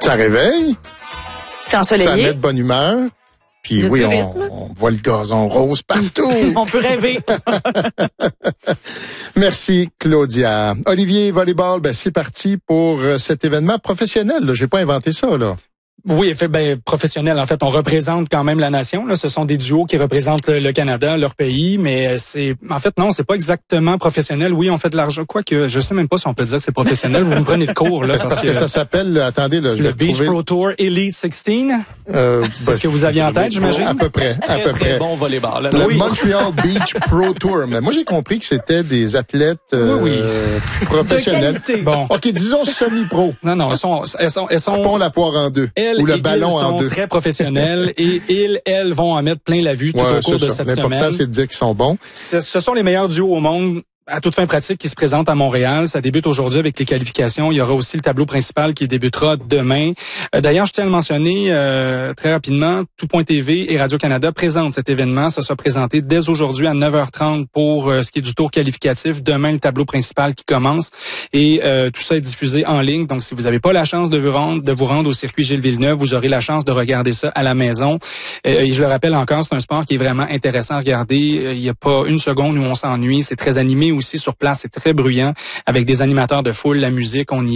Ça réveille. C'est ensoleillé. Ça met de bonne humeur. Puis oui, on voit le gazon rose partout. On peut rêver. Merci, Claudia. Olivier, volleyball, c'est parti pour cet événement professionnel. Là. J'ai pas inventé ça, là. Oui, professionnel. En fait, on représente quand même la nation. Là, ce sont des duos qui représentent le Canada, leur pays, mais c'est pas exactement professionnel. Oui, on fait de l'argent. Quoique, je sais même pas si on peut dire que c'est professionnel. Vous me prenez de cours là. Parce que ça s'appelle. Attendez, là, je vais le Beach Pro Tour Elite 16. C'est ce que vous aviez en tête, j'imagine. À peu près. Très bon volleyball. Le Montreal Beach Pro Tour. Mais moi, j'ai compris que c'était des athlètes professionnels. Bon, ok, disons semi-pro. Non, elles sont. Coupons la poire en deux. Ou le ballon en deux. Ils sont très professionnels et elles vont en mettre plein la vue tout au cours de cette semaine. L'important, c'est de dire qu'ils sont bons. Ce sont les meilleurs duos au monde. À toute fin pratique qui se présente à Montréal. Ça débute aujourd'hui avec les qualifications. Il y aura aussi le tableau principal qui débutera demain. D'ailleurs, je tiens à le mentionner très rapidement, Tout.tv et Radio-Canada présentent cet événement. Ça sera présenté dès aujourd'hui à 9h30 pour ce qui est du tour qualificatif. Demain, le tableau principal qui commence. Et tout ça est diffusé en ligne. Donc, si vous n'avez pas la chance de vous rendre au circuit Gilles Villeneuve, vous aurez la chance de regarder ça à la maison. Et je le rappelle encore, c'est un sport qui est vraiment intéressant à regarder. Il n'y a pas une seconde où on s'ennuie. C'est très animé aussi sur place, c'est très bruyant avec des animateurs de foule, la musique, on y